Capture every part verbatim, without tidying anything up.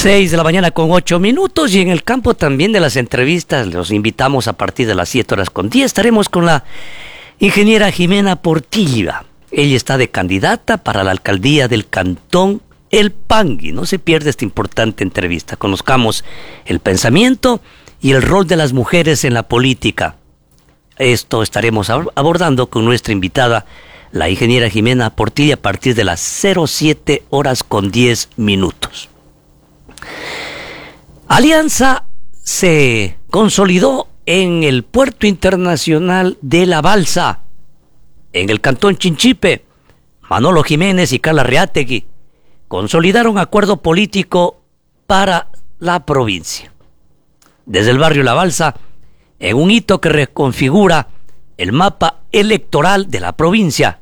Seis de la mañana con ocho minutos, y en el campo también de las entrevistas los invitamos a partir de las siete horas con diez. Estaremos con la ingeniera Jimena Portilla. Ella está de candidata para la alcaldía del Cantón El Pangui. No se pierda esta importante entrevista. Conozcamos el pensamiento y el rol de las mujeres en la política. Esto estaremos abordando con nuestra invitada, la ingeniera Jimena Portilla, a partir de las siete horas con diez minutos. Alianza se consolidó en el puerto internacional de La Balsa, en el cantón Chinchipe. Manolo Jiménez y Carla Reátegui consolidaron acuerdo político para la provincia. Desde el barrio La Balsa, en un hito que reconfigura el mapa electoral de la provincia,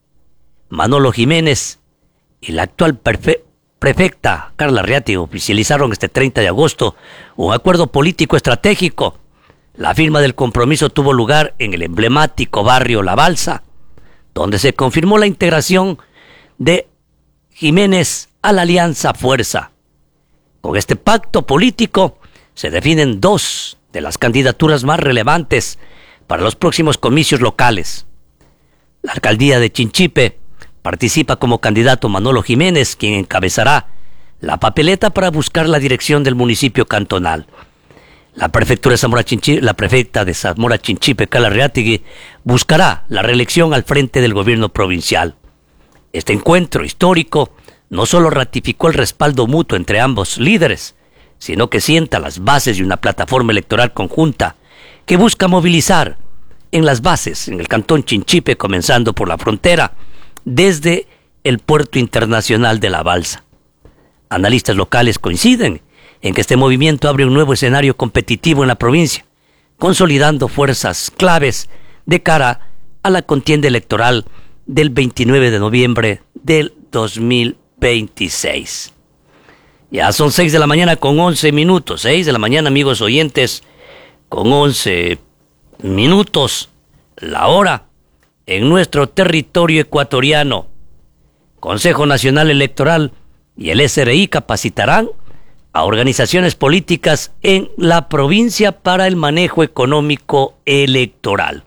Manolo Jiménez y la actual perfecta prefecta Carla Reátegui oficializaron este treinta de agosto un acuerdo político estratégico. La firma del compromiso tuvo lugar en el emblemático barrio La Balsa, donde se confirmó la integración de Jiménez a la Alianza Fuerza. Con este pacto político se definen dos de las candidaturas más relevantes para los próximos comicios locales. La alcaldía de Chinchipe participa como candidato Manolo Jiménez, quien encabezará la papeleta para buscar la dirección del municipio cantonal. La prefectura de Zamora Chinchipe, la prefecta de Zamora Chinchipe, Carla Reátegui, buscará la reelección al frente del gobierno provincial. Este encuentro histórico no solo ratificó el respaldo mutuo entre ambos líderes, sino que sienta las bases de una plataforma electoral conjunta que busca movilizar en las bases en el cantón Chinchipe, comenzando por la frontera, desde el puerto internacional de La Balsa. Analistas locales coinciden en que este movimiento abre un nuevo escenario competitivo en la provincia, consolidando fuerzas claves de cara a la contienda electoral del veintinueve de noviembre del dos mil veintiséis. Ya son seis de la mañana con once minutos, seis de la mañana, amigos oyentes, con once minutos, la hora en nuestro territorio ecuatoriano. Consejo Nacional Electoral y el S R I capacitarán a organizaciones políticas en la provincia para el manejo económico electoral.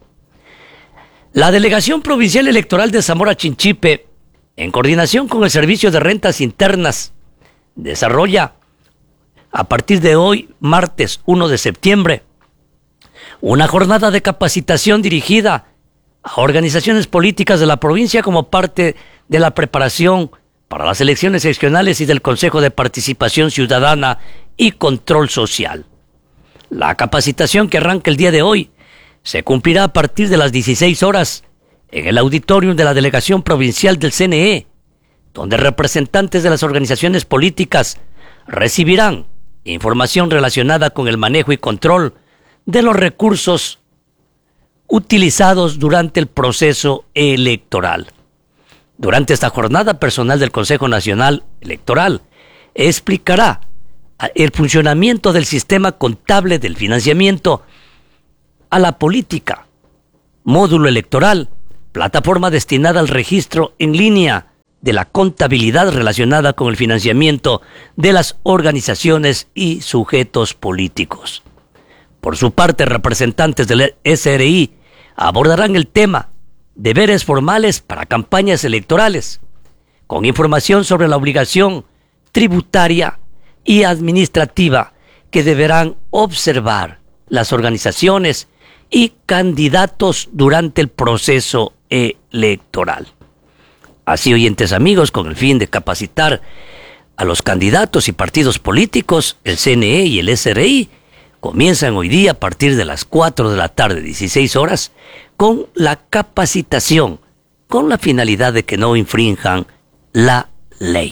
La Delegación Provincial Electoral de Zamora Chinchipe, en coordinación con el Servicio de Rentas Internas, desarrolla a partir de hoy, martes primero de septiembre, una jornada de capacitación dirigida a organizaciones políticas de la provincia como parte de la preparación para las elecciones seccionales y del Consejo de Participación Ciudadana y Control Social. La capacitación, que arranca el día de hoy, se cumplirá a partir de las dieciséis horas en el auditorium de la Delegación Provincial del C N E, donde representantes de las organizaciones políticas recibirán información relacionada con el manejo y control de los recursos utilizados durante el proceso electoral. Durante esta jornada, personal del Consejo Nacional Electoral explicará el funcionamiento del sistema contable del financiamiento a la política, módulo electoral, plataforma destinada al registro en línea de la contabilidad relacionada con el financiamiento de las organizaciones y sujetos políticos. Por su parte, representantes del S R I abordarán el tema deberes formales para campañas electorales, con información sobre la obligación tributaria y administrativa que deberán observar las organizaciones y candidatos durante el proceso electoral. Así, oyentes amigos, con el fin de capacitar a los candidatos y partidos políticos, el C N E y el S R I comienzan hoy día a partir de las cuatro de la tarde, dieciséis horas, con la capacitación, con la finalidad de que no infrinjan la ley.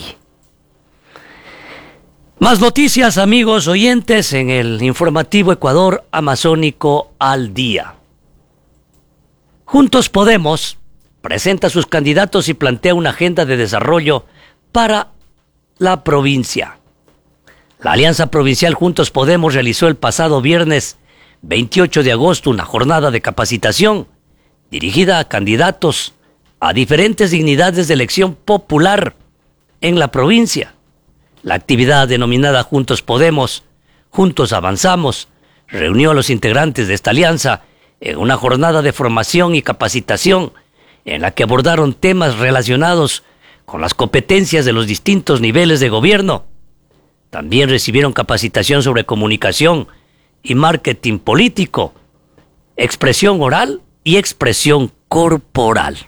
Más noticias, amigos oyentes, en el informativo Ecuador Amazónico al Día. Juntos Podemos presenta a sus candidatos y plantea una agenda de desarrollo para la provincia. La Alianza Provincial Juntos Podemos realizó el pasado viernes veintiocho de agosto una jornada de capacitación dirigida a candidatos a diferentes dignidades de elección popular en la provincia. La actividad denominada Juntos Podemos, Juntos Avanzamos, reunió a los integrantes de esta alianza en una jornada de formación y capacitación en la que abordaron temas relacionados con las competencias de los distintos niveles de gobierno. También recibieron capacitación sobre comunicación y marketing político, expresión oral y expresión corporal.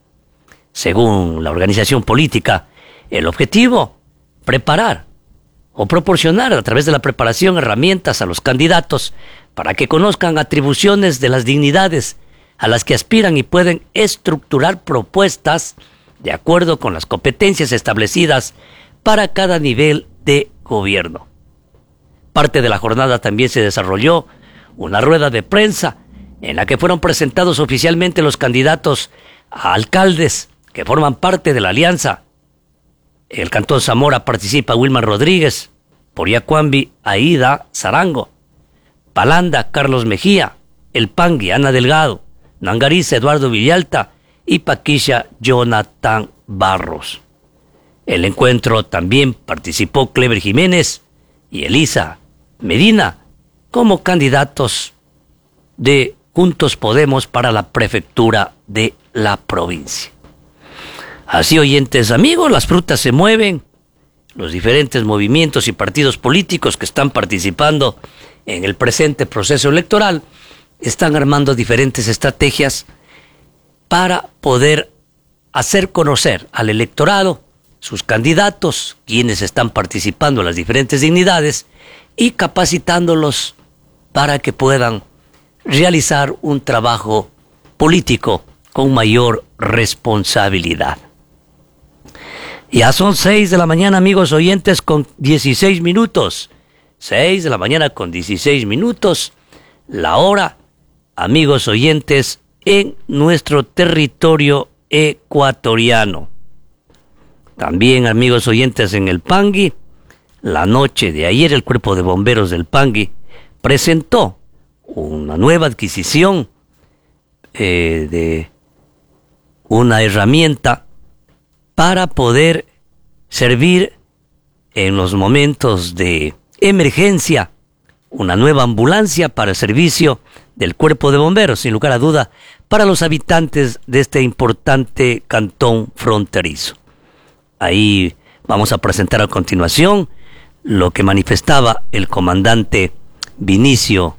Según la organización política, el objetivo, preparar o proporcionar a través de la preparación herramientas a los candidatos para que conozcan atribuciones de las dignidades a las que aspiran y pueden estructurar propuestas de acuerdo con las competencias establecidas para cada nivel de gobierno. Parte de la jornada también se desarrolló una rueda de prensa en la que fueron presentados oficialmente los candidatos a alcaldes que forman parte de la alianza. En el Cantón Zamora participa Wilman Rodríguez, por Yacuambi, Aida Zarango, Palanda, Carlos Mejía, El Pangui, Ana Delgado, Nangariz, Eduardo Villalta y Paquilla, Jonathan Barros. El encuentro también participó Clever Jiménez y Elisa Medina como candidatos de Juntos Podemos para la prefectura de la provincia. Así, oyentes amigos, las frutas se mueven. Los diferentes movimientos y partidos políticos que están participando en el presente proceso electoral están armando diferentes estrategias para poder hacer conocer al electorado sus candidatos, quienes están participando en las diferentes dignidades, y capacitándolos para que puedan realizar un trabajo político con mayor responsabilidad. Ya son seis de la mañana, amigos oyentes, con dieciséis minutos. seis de la mañana con dieciséis minutos. La hora, amigos oyentes, en nuestro territorio ecuatoriano. También, amigos oyentes, en el Pangui, la noche de ayer el Cuerpo de Bomberos del Pangui presentó una nueva adquisición eh, de una herramienta para poder servir en los momentos de emergencia, una nueva ambulancia para el servicio del Cuerpo de Bomberos, sin lugar a duda, para los habitantes de este importante cantón fronterizo. Ahí vamos a presentar a continuación lo que manifestaba el comandante Vinicio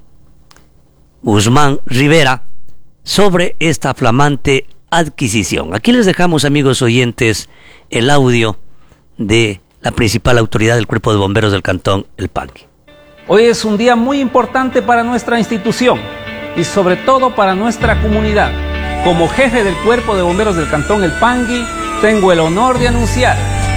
Guzmán Rivera sobre esta flamante adquisición. Aquí les dejamos, amigos oyentes, el audio de la principal autoridad del Cuerpo de Bomberos del Cantón El Pangui. Hoy es un día muy importante para nuestra institución y sobre todo para nuestra comunidad. Como jefe del Cuerpo de Bomberos del Cantón El Pangui, tengo el honor de anunciar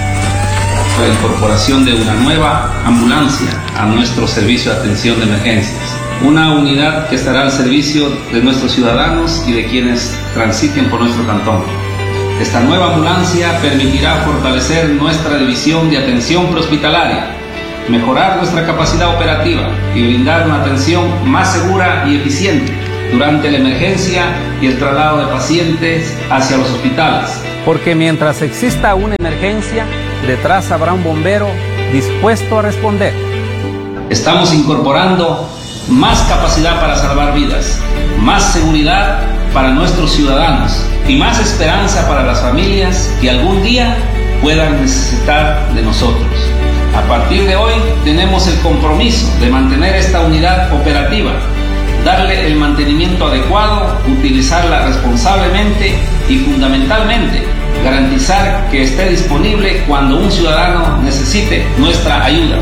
la incorporación de una nueva ambulancia a nuestro servicio de atención de emergencias. Una unidad que estará al servicio de nuestros ciudadanos y de quienes transiten por nuestro cantón. Esta nueva ambulancia permitirá fortalecer nuestra división de atención prehospitalaria, mejorar nuestra capacidad operativa y brindar una atención más segura y eficiente durante la emergencia y el traslado de pacientes hacia los hospitales. Porque mientras exista una emergencia, detrás habrá un bombero dispuesto a responder. Estamos incorporando más capacidad para salvar vidas, más seguridad para nuestros ciudadanos y más esperanza para las familias que algún día puedan necesitar de nosotros. A partir de hoy tenemos el compromiso de mantener esta unidad operativa, darle el mantenimiento adecuado, utilizarla responsablemente y fundamentalmente garantizar que esté disponible cuando un ciudadano necesite nuestra ayuda.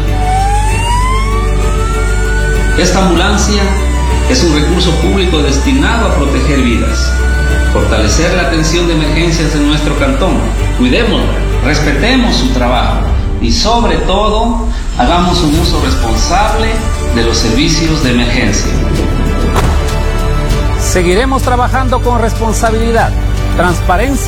Esta ambulancia es un recurso público destinado a proteger vidas, fortalecer la atención de emergencias en nuestro cantón. Cuidémosla, respetemos su trabajo y sobre todo hagamos un uso responsable de los servicios de emergencia. Seguiremos trabajando con responsabilidad, transparencia